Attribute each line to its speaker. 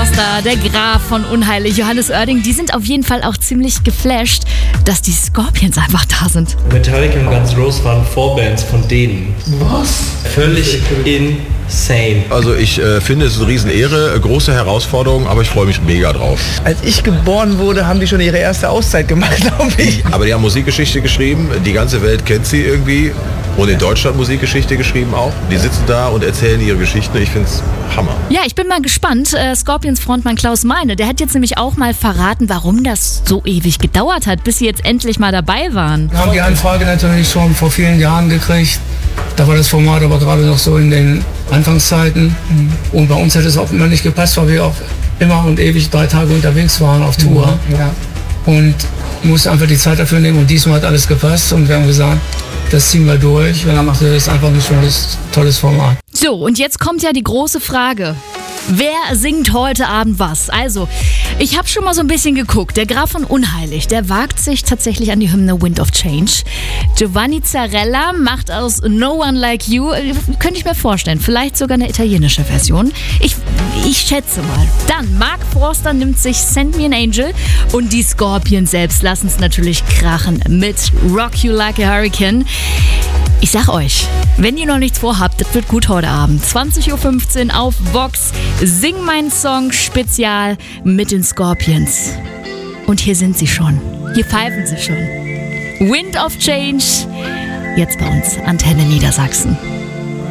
Speaker 1: Forster, der Graf von Unheilig, Johannes Oerding, die sind auf jeden Fall auch ziemlich geflasht, dass die Scorpions einfach da sind.
Speaker 2: Metallica und Guns N' Roses waren Vorbands von denen.
Speaker 3: Was?
Speaker 2: Völlig insane.
Speaker 4: Also ich finde, es ist eine Riesenehre, große Herausforderung, aber ich freue mich mega drauf.
Speaker 3: Als ich geboren wurde, haben die schon ihre erste Auszeit gemacht, glaube ich.
Speaker 4: Aber die haben Musikgeschichte geschrieben, die ganze Welt kennt sie irgendwie und in Deutschland Musikgeschichte geschrieben auch. Die sitzen da und erzählen ihre Geschichten, ich finde es Hammer.
Speaker 1: Ja, ich bin mal gespannt. Scorpions-Frontmann Klaus Meine, der hat jetzt nämlich auch mal verraten, warum das so ewig gedauert hat, bis sie jetzt endlich mal dabei waren.
Speaker 5: Wir haben die Anfrage natürlich schon vor vielen Jahren gekriegt. Da war das Format aber gerade noch so in den Anfangszeiten. Und bei uns hätte es auch immer nicht gepasst, weil wir auch immer und ewig 3 Tage unterwegs waren auf Tour.
Speaker 3: Ja.
Speaker 5: Und musste einfach die Zeit dafür nehmen und diesmal hat alles gepasst und wir haben gesagt, das ziehen wir durch, weil dann macht das einfach ein tolles Format.
Speaker 1: So, und jetzt kommt ja die große Frage. Wer singt heute Abend was? Also, ich habe schon mal so ein bisschen geguckt. Der Graf von Unheilig, der wagt sich tatsächlich an die Hymne Wind of Change. Giovanni Zarella macht aus No One Like You, könnte ich mir vorstellen, vielleicht sogar eine italienische Version. Ich schätze mal. Dann, Mark Forster nimmt sich Send Me an Angel und die Scorpions selbst lassen es natürlich krachen mit Rock You Like a Hurricane. Ich sag euch, wenn ihr noch nichts vorhabt, das wird gut heute Abend. 20.15 Uhr auf Vox. Sing meinen Song Spezial mit den Scorpions. Und hier sind sie schon. Hier pfeifen sie schon. Wind of Change. Jetzt bei uns, Antenne Niedersachsen.